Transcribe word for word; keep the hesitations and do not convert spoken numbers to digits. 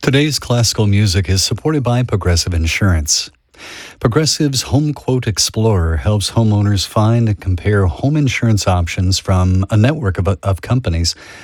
Today's classical music is supported by Progressive Insurance. Progressive's Home Quote Explorer helps homeowners find and compare home insurance options from a network of, of companies